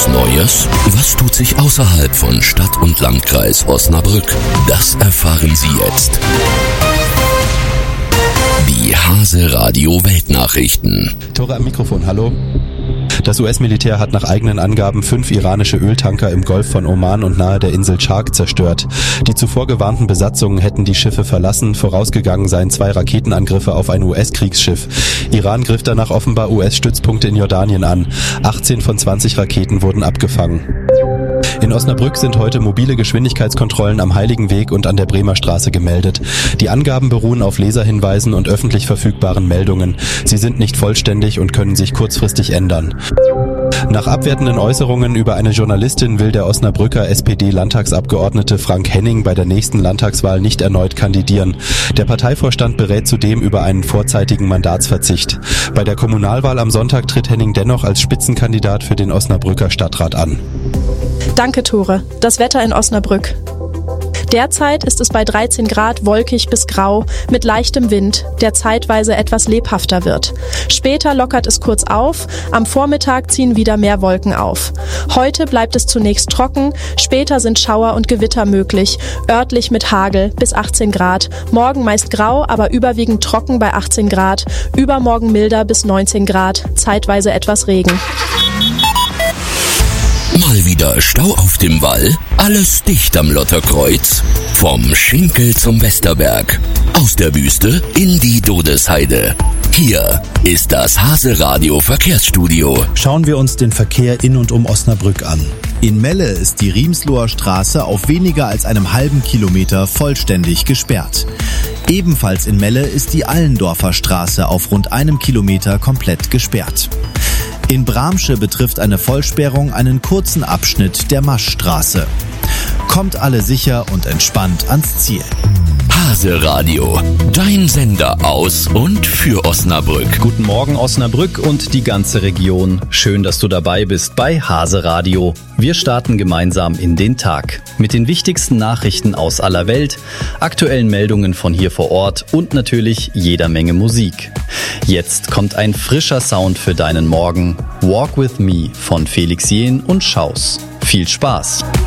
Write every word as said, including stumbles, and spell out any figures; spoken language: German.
Was Neues? Was tut sich außerhalb von Stadt und Landkreis Osnabrück? Das erfahren Sie jetzt. Die Hase Radio Weltnachrichten. Tore am Mikrofon, hallo. Das U S-Militär hat nach eigenen Angaben fünf iranische Öltanker im Golf von Oman und nahe der Insel Chark zerstört. Die zuvor gewarnten Besatzungen hätten die Schiffe verlassen. Vorausgegangen seien zwei Raketenangriffe auf ein U S-Kriegsschiff. Iran griff danach offenbar U S-Stützpunkte in Jordanien an. achtzehn von zwanzig Raketen wurden abgefangen. In Osnabrück sind heute mobile Geschwindigkeitskontrollen am Heiligenweg und an der Bremer Straße gemeldet. Die Angaben beruhen auf Leserhinweisen und öffentlich verfügbaren Meldungen. Sie sind nicht vollständig und können sich kurzfristig ändern. Nach abwertenden Äußerungen über eine Journalistin will der Osnabrücker S P D-Landtagsabgeordnete Frank Henning bei der nächsten Landtagswahl nicht erneut kandidieren. Der Parteivorstand berät zudem über einen vorzeitigen Mandatsverzicht. Bei der Kommunalwahl am Sonntag tritt Henning dennoch als Spitzenkandidat für den Osnabrücker Stadtrat an. Danke, Tore. Das Wetter in Osnabrück. Derzeit ist es bei dreizehn Grad wolkig bis grau mit leichtem Wind, der zeitweise etwas lebhafter wird. Später lockert es kurz auf, am Vormittag ziehen wieder mehr Wolken auf. Heute bleibt es zunächst trocken, später sind Schauer und Gewitter möglich, örtlich mit Hagel bis achtzehn Grad. Morgen meist grau, aber überwiegend trocken bei achtzehn Grad, übermorgen milder bis neunzehn Grad, zeitweise etwas Regen. Mal wieder Stau auf dem Wall? Alles dicht am Lotterkreuz? Vom Schinkel zum Westerberg. Aus der Wüste in die Dodesheide. Hier ist das Hase Radio Verkehrsstudio. Schauen wir uns den Verkehr in und um Osnabrück an. In Melle ist die Riemsloher Straße auf weniger als einem halben Kilometer vollständig gesperrt. Ebenfalls in Melle ist die Allendorfer Straße auf rund einem Kilometer komplett gesperrt. In Bramsche betrifft eine Vollsperrung einen kurzen Abschnitt der Maschstraße. Kommt alle sicher und entspannt ans Ziel. Hase Radio, dein Sender aus und für Osnabrück. Guten Morgen Osnabrück und die ganze Region. Schön, dass du dabei bist bei Hase Radio. Wir starten gemeinsam in den Tag mit den wichtigsten Nachrichten aus aller Welt, aktuellen Meldungen von hier vor Ort und natürlich jeder Menge Musik. Jetzt kommt ein frischer Sound für deinen Morgen. Walk With Me von Felix Jähn und Schaus. Viel Spaß!